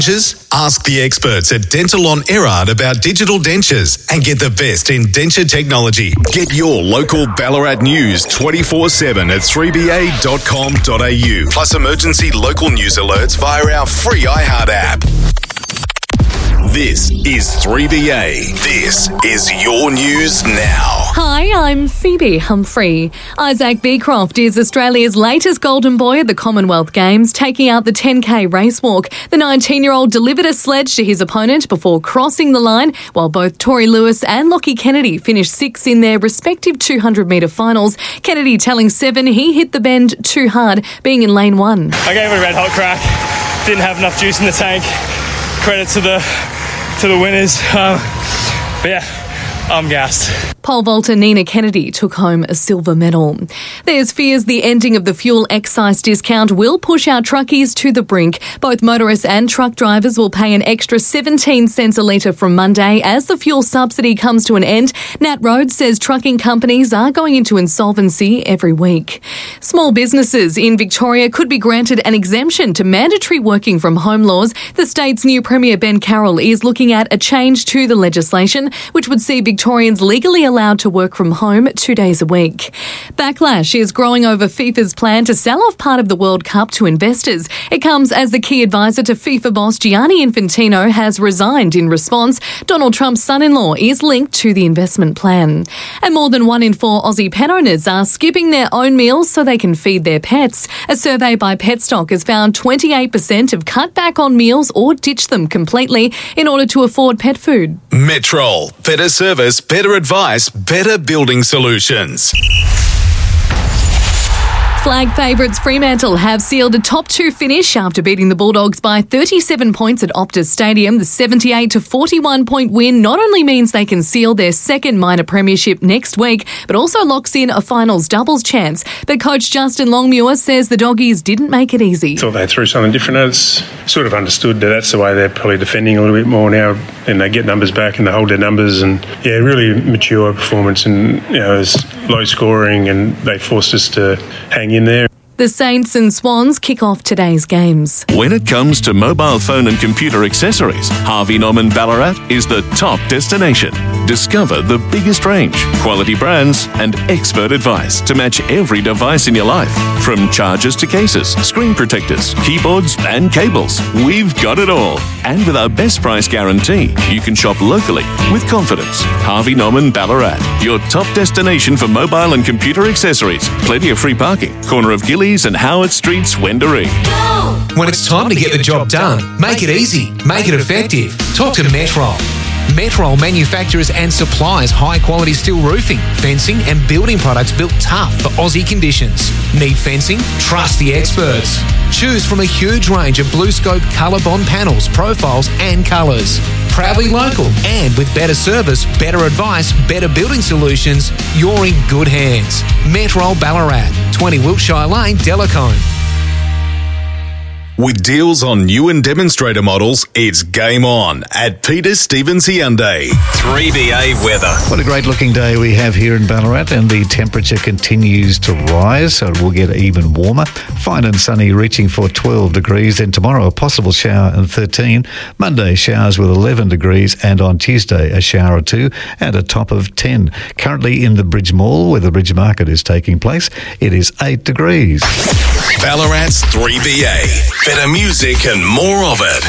Dentures? Ask the experts at Dental on Erard about digital dentures and get the best in denture technology. Get your local Ballarat news 24/7 at 3ba.com.au. Plus emergency local news alerts via our free iHeart app. This is 3BA. This is your news now. Hi, I'm Phoebe Humphrey. Isaac Beecroft is Australia's latest golden boy at the Commonwealth Games, taking out the 10K race walk. The 19-year-old delivered a sledge to his opponent before crossing the line, while both Tori Lewis and Lockie Kennedy finished sixth in their respective 200-metre finals. Kennedy telling Seven he hit the bend too hard, being in lane one. I gave it a red hot crack. Didn't have enough juice in the tank. Credit to the winners. But yeah, I'm gassed. Pole vaulter Nina Kennedy took home a silver medal. There's fears the ending of the fuel excise discount will push our truckies to the brink. Both motorists and truck drivers will pay an extra 17 cents a litre from Monday as the fuel subsidy comes to an end. Nat Rhodes says trucking companies are going into insolvency every week. Small businesses in Victoria could be granted an exemption to mandatory working from home laws. The state's new Premier Ben Carroll is looking at a change to the legislation, which would see Victorians legally allowed to work from home 2 days a week. Backlash is growing over FIFA's plan to sell off part of the World Cup to investors. It comes as the key advisor to FIFA boss Gianni Infantino has resigned in response. Donald Trump's son-in-law is linked to the investment plan. And more than 1 in 4 Aussie pet owners are skipping their own meals so they can feed their pets. A survey by Petstock has found 28% have cut back on meals or ditched them completely in order to afford pet food. Metrol. Better service, better advice, better building solutions. Flag favourites Fremantle have sealed a top 2 finish after beating the Bulldogs by 37 points at Optus Stadium. The 78-41 point win not only means they can seal their second minor premiership next week, but also locks in a finals doubles chance. But coach Justin Longmuir says the Doggies didn't make it easy. Thought they threw something different. It's sort of understood that that's the way they're probably defending a little bit more now, and they get numbers back and they hold their numbers, and yeah, really mature performance, and it was low scoring and they forced us to hang in there. The Saints and Swans kick off today's games. When it comes to mobile phone and computer accessories, Harvey Norman Ballarat is the top destination. Discover the biggest range, quality brands, and expert advice to match every device in your life. From chargers to cases, screen protectors, keyboards, and cables, we've got it all. And with our best price guarantee, you can shop locally with confidence. Harvey Norman Ballarat, your top destination for mobile and computer accessories. Plenty of free parking. Corner of Gillies and Howard Streets, Wendouree. When it's time to get the job done, make it easy, make it effective. Talk to Metrol. Metrol manufactures and supplies high-quality steel roofing, fencing and building products built tough for Aussie conditions. Need fencing? Trust the experts. Choose from a huge range of BlueScope ColourBond panels, profiles and colours. Proudly local and with better service, better advice, better building solutions, you're in good hands. Metrol Ballarat, 20 Wiltshire Lane, Delacombe. With deals on new and demonstrator models, it's game on at Peter Stevens Hyundai. 3BA weather. What a great looking day we have here in Ballarat, and the temperature continues to rise, so it will get even warmer. Fine and sunny, reaching for 12 degrees. Then tomorrow a possible shower and 13. Monday showers with 11 degrees, and on Tuesday a shower or 2 and a top of 10. Currently in the Bridge Mall, where the Bridge Market is taking place, it is 8 degrees. Ballarat's 3BA. Better music and more of it.